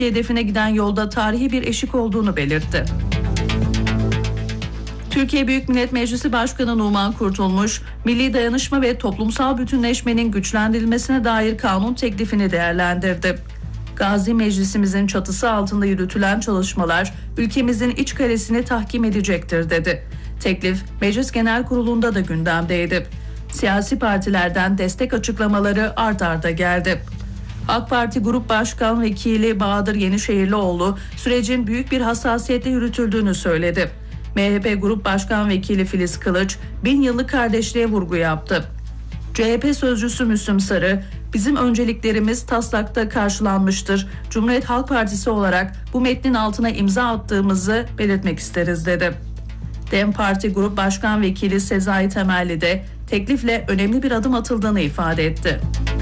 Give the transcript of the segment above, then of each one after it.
hedefine giden yolda tarihi bir eşik olduğunu belirtti. Türkiye Büyük Millet Meclisi Başkanı Numan Kurtulmuş, milli dayanışma ve toplumsal bütünleşmenin güçlendirilmesine dair kanun teklifini değerlendirdi. Gazi Meclisimizin çatısı altında yürütülen çalışmalar ülkemizin iç kalesini tahkim edecektir dedi. Teklif Meclis Genel Kurulu'nda da gündemdeydi. Siyasi partilerden destek açıklamaları art arda geldi. AK Parti Grup Başkan Vekili Bahadır Yenişehirlioğlu sürecin büyük bir hassasiyetle yürütüldüğünü söyledi. MHP Grup Başkan Vekili Filiz Kılıç 1000 yıllık kardeşliğe vurgu yaptı. CHP sözcüsü Müslüm Sarı, bizim önceliklerimiz taslakta karşılanmıştır. Cumhuriyet Halk Partisi olarak bu metnin altına imza attığımızı belirtmek isteriz dedi. DEM Parti Grup Başkan Vekili Sezai Temelli de teklifle önemli bir adım atıldığını ifade etti.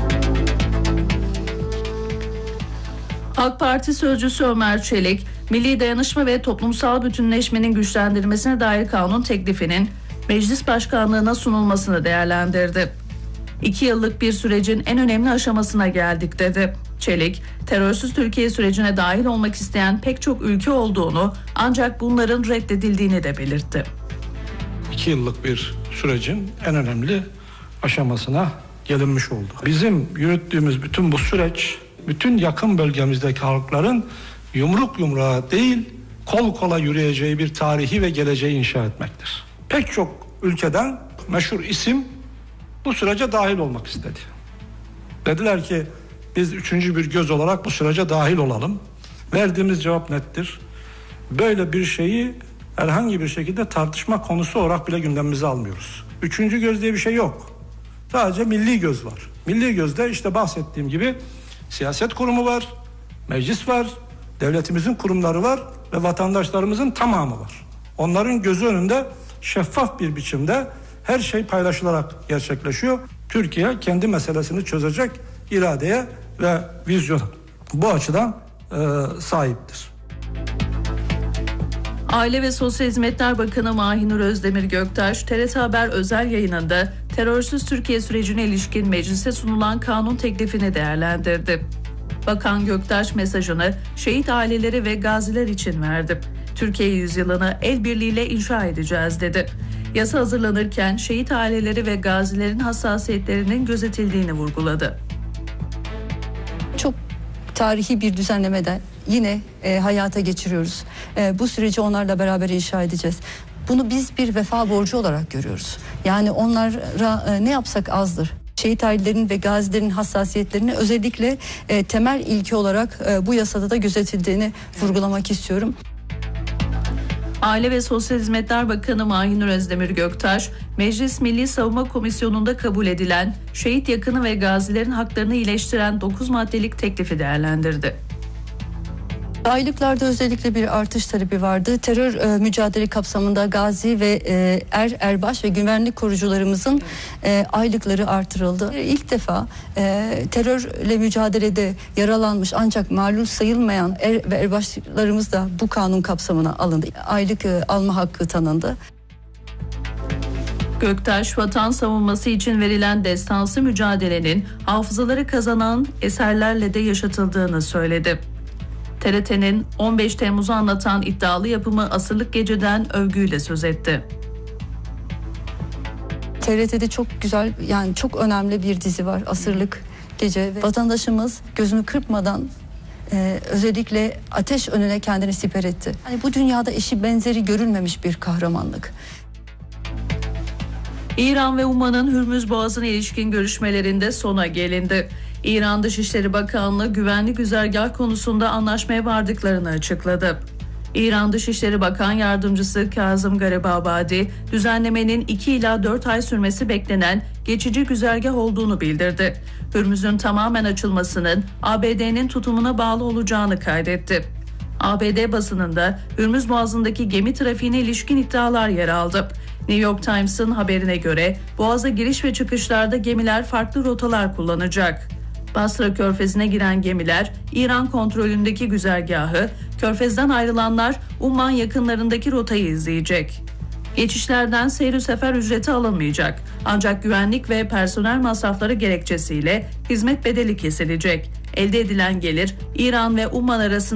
AK Parti sözcüsü Ömer Çelik, milli dayanışma ve toplumsal bütünleşmenin güçlendirilmesine dair kanun teklifinin meclis başkanlığına sunulmasını değerlendirdi. 2 yıllık bir sürecin en önemli aşamasına geldik dedi. Çelik, terörsüz Türkiye sürecine dahil olmak isteyen pek çok ülke olduğunu ancak bunların reddedildiğini de belirtti. 2 yıllık bir sürecin en önemli aşamasına gelinmiş oldu. Bizim yürüttüğümüz bütün bu süreç, bütün yakın bölgemizdeki halkların yumruk yumruğa değil, kol kola yürüyeceği bir tarihi ve geleceği inşa etmektir. Pek çok ülkeden meşhur isim bu sürece dahil olmak istedi. Dediler ki biz 3. bir göz olarak bu sürece dahil olalım. Verdiğimiz cevap nettir. Böyle bir şeyi herhangi bir şekilde tartışma konusu olarak bile gündemimize almıyoruz. 3. göz diye bir şey yok. Sadece milli göz var. Milli gözde işte bahsettiğim gibi siyaset kurumu var, meclis var, devletimizin kurumları var ve vatandaşlarımızın tamamı var. Onların gözü önünde şeffaf bir biçimde her şey paylaşılarak gerçekleşiyor. Türkiye kendi meselesini çözecek iradeye ve vizyona bu açıdan sahiptir. Aile ve Sosyal Hizmetler Bakanı Mahinur Özdemir Göktaş, TRT Haber özel yayınında terörsüz Türkiye sürecine ilişkin meclise sunulan kanun teklifini değerlendirdi. Bakan Göktaş mesajını şehit aileleri ve gaziler için verdi. Türkiye yüzyılını el birliğiyle inşa edeceğiz dedi. Yasa hazırlanırken şehit aileleri ve gazilerin hassasiyetlerinin gözetildiğini vurguladı. Çok tarihi bir düzenlemeden yine hayata geçiriyoruz. Bu süreci onlarla beraber inşa edeceğiz. Bunu biz bir vefa borcu olarak görüyoruz. Yani onlara ne yapsak azdır. Şehit ailelerinin ve gazilerin hassasiyetlerini özellikle temel ilke olarak bu yasada da gözetildiğini vurgulamak istiyorum. Aile ve Sosyal Hizmetler Bakanı Mahinur Özdemir Göktaş, Meclis Milli Savunma Komisyonu'nda kabul edilen şehit yakını ve gazilerin haklarını iyileştiren 9 maddelik teklifi değerlendirdi. Aylıklarda özellikle bir artış talebi vardı. Terör mücadele kapsamında gazi ve erbaş ve güvenlik korucularımızın aylıkları artırıldı. İlk defa terörle mücadelede yaralanmış ancak malul sayılmayan ve erbaşlarımız da bu kanun kapsamına alındı. Aylık alma hakkı tanındı. Göktaş, vatan savunması için verilen destansı mücadelenin hafızaları kazanan eserlerle de yaşatıldığını söyledi. TRT'nin 15 Temmuz'u anlatan iddialı yapımı Asırlık Gece'den övgüyle söz etti. TRT'de çok güzel, yani çok önemli bir dizi var, Asırlık Gece. Vatandaşımız gözünü kırpmadan özellikle ateş önüne kendini siper etti. Yani bu dünyada eşi benzeri görülmemiş bir kahramanlık. İran ve Umman'ın Hürmüz Boğazı'na ilişkin görüşmelerinde sona gelindi. İran Dışişleri Bakanlığı güvenli güzergah konusunda anlaşmaya vardıklarını açıkladı. İran Dışişleri Bakan Yardımcısı Kazım Garibabadi, düzenlemenin 2 ila 4 ay sürmesi beklenen geçici güzergah olduğunu bildirdi. Hürmüz'ün tamamen açılmasının ABD'nin tutumuna bağlı olacağını kaydetti. ABD basınında Hürmüz Boğazı'ndaki gemi trafiğine ilişkin iddialar yer aldı. New York Times'ın haberine göre Boğaz'a giriş ve çıkışlarda gemiler farklı rotalar kullanacak. Basra Körfezi'ne giren gemiler İran kontrolündeki güzergahı, Körfez'den ayrılanlar Umman yakınlarındaki rotayı izleyecek. Geçişlerden seyir sefer ücreti alınmayacak. Ancak güvenlik ve personel masrafları gerekçesiyle hizmet bedeli kesilecek. Elde edilen gelir İran ve Umman arasında